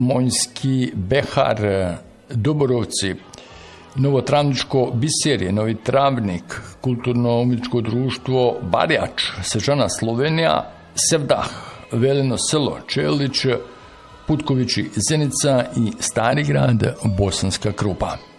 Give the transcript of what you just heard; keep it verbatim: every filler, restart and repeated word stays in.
Monjski Behar, Doborovci, Novotravničko Biserje, Novi Travnik, Kulturno-umjetničko društvo Barjač, Sežana Slovenija, Sevdah, Veleno selo Čelić, Putkovići Zenica i Stari grad Bosanska Krupa.